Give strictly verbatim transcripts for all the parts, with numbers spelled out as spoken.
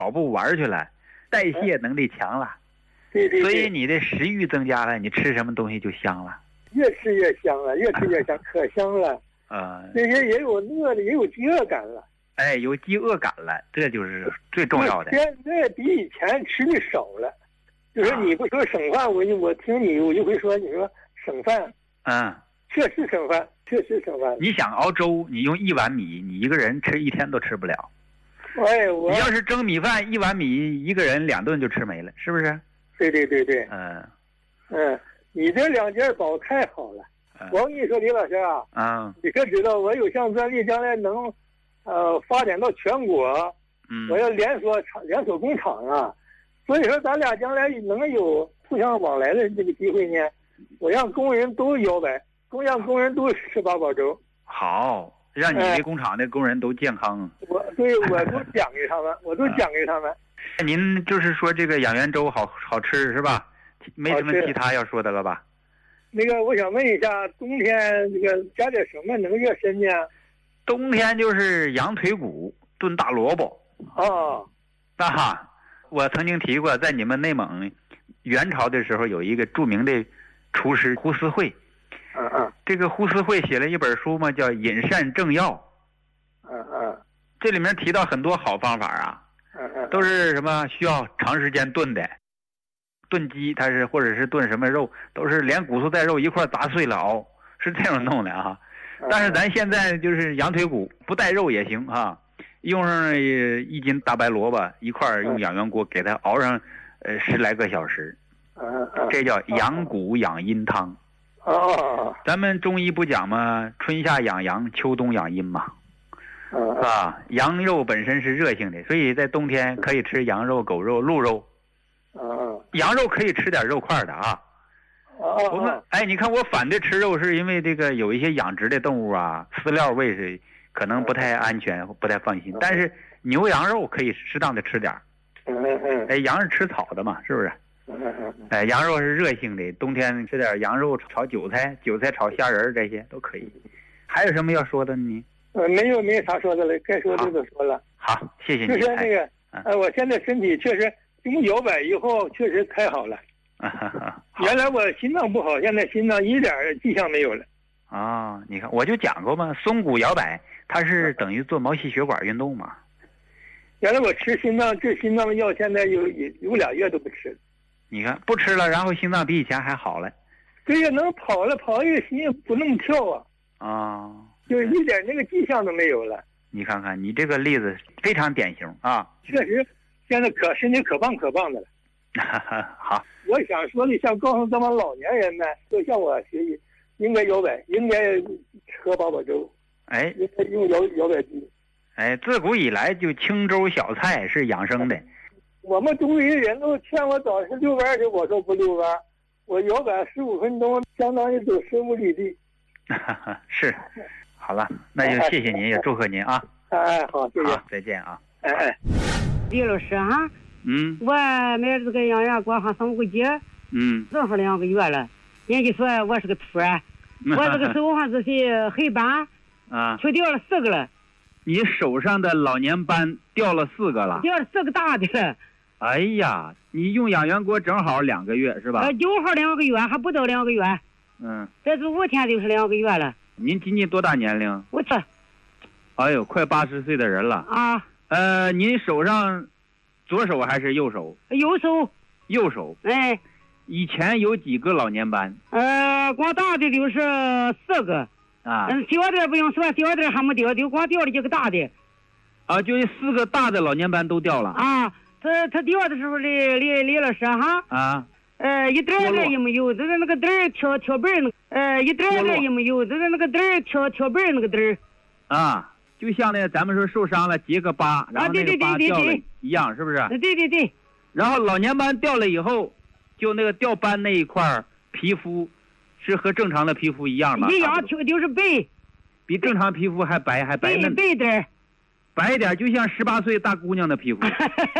跑步玩去了，代谢能力强了， 对对对， 所以你的食欲增加了，你吃什么东西就香了， 越吃越香了，越吃越香，可香了。 呃， 那些也有饿的，也有饥饿感了。 哎，有饥饿感了，这就是最重要的。 现在比以前吃的少了，就是你不说省饭，我我听你我就会说你说省饭， 嗯， 确实省饭，确实省饭。 你想熬粥，你用一碗米，你一个人吃一天都吃不了。 哎，我你要是蒸米饭，一碗米一个人两顿就吃没了，是不是？ 对对对对， 嗯嗯，你这两件宝太好了。 嗯我跟你说，李老师啊， 嗯你可知道我有项专利，将来能呃发展到全国， 嗯， 我要连锁厂连锁工厂啊，所以说咱俩将来能有互相往来的这个机会呢。我让工人都摇摆，工让工人都吃八宝粥。 好，让你的工厂的工人都健康。 我对我都讲给他们，我都讲给他们。 您就是说这个养元粥好好吃是吧？没什么其他要说的了吧？ 那个，我想问一下，冬天这个加点什么能热身呢？ 冬天就是羊腿骨炖大萝卜。 哦， 那哈，我曾经提过，在你们内蒙元朝的时候，有一个著名的厨师胡思慧。 嗯嗯。 这个胡思慧写了一本书嘛，叫《饮膳正要》。 嗯嗯。 这里面提到很多好方法啊。 嗯嗯。 都是什么需要长时间炖的。炖鸡，它是或者是炖什么肉，都是连骨头带肉一块砸碎了熬，是这样弄的啊。但是咱现在就是羊腿骨不带肉也行啊，用上一斤大白萝卜一块用养元锅给它熬上呃十来个小时，这叫养骨养阴汤。 哦， 咱们中医不讲吗？春夏养阳，秋冬养阴嘛，是吧？羊肉本身是热性的，所以在冬天可以吃羊肉、狗肉、鹿肉。 嗯， 羊肉可以吃点肉块的啊。 哦， 我们哎，你看我反对吃肉，是因为这个有一些养殖的动物啊，饲料喂是可能不太安全，不太放心。但是牛羊肉可以适当的吃点。 嗯嗯。 哎，羊是吃草的嘛，是不是？ 嗯嗯。 哎，羊肉是热性的，冬天吃点羊肉炒韭菜，韭菜炒虾仁这些都可以。还有什么要说的呢？ 呃，没有，没有啥说的了，该说的都说了。 好，谢谢你。 就是那个，呃，我现在身体确实。经摇摆以后确实太好了，原来我心脏不好，现在心脏一点迹象没有了。 啊、哦，你看我就讲过嘛，松骨摇摆它是等于做毛细血管运动嘛。 原来我吃心脏治心脏的药，现在有有有俩月都不吃了。 你看不吃了，然后心脏比以前还好了。 对呀，能跑了，跑一个心不那么跳啊。 啊、哦， 就是一点那个迹象都没有了。 你看看你这个例子非常典型啊。 确实。现在可身体可棒可棒的了。 好， 我想说的，想告诉咱们老年人们，就向我学习，应该摇摆，应该喝八宝粥， 哎， 应该用摇摇摆机。 哎，自古以来就清粥小菜是养生的。 我们周围人都劝我早上遛弯去，我说不遛弯，我摇摆十五分钟，相当于走十五里地。 是，好了，那就谢谢您，也祝贺您啊。 哎，好，谢谢， 再见啊。 哎哎。 李老师哈， 嗯， 我买这个养元锅还上过节， 嗯， 正好两个月了。人家说我是个秃儿，我这个手上这些黑斑啊， 就掉了四个了。 你手上的老年斑掉了四个了？ 掉了四个大的了。 哎呀，你用养元锅正好两个月是吧？ 呃，正好两个月，还不到两个月。 嗯， 这是五天就是两个月了。 您今年多大年龄？ 我这， 哎呦，快八十岁的人了啊。 呃，您手上左手还是右手？ 右手。 右手。 哎。 以前有几个老年斑？ 呃，光大的就是四个。 啊。 嗯，小的不用说，小的还没掉，就光掉了几个大的。 啊，就四个大的老年斑都掉了。 啊，他他掉的时候，李李李老师哈。 啊。 呃，一点儿也没有，就是那个灯儿挑挑背儿那个，呃，一点儿也没有，就是那个灯儿挑挑背儿那个灯儿。 啊。就像那个咱们说受伤了结个疤，然后那个疤掉了一样，是不是？ 对对对。 然后老年斑掉了以后，就那个掉斑那一块皮肤，是和正常的皮肤一样吗？ 一样，就就是白， 比正常皮肤还白，还白嫩。 白点， 白点，就像十八岁大姑娘的皮肤。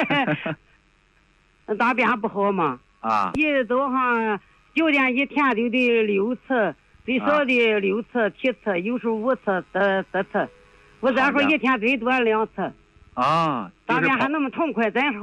大便还不好嘛？ 啊。 一早上九点一天就得六次，最少的六次、七次，有时候五次、十十次。我咱说一天最多两次。 啊， 大便还那么痛快，真好。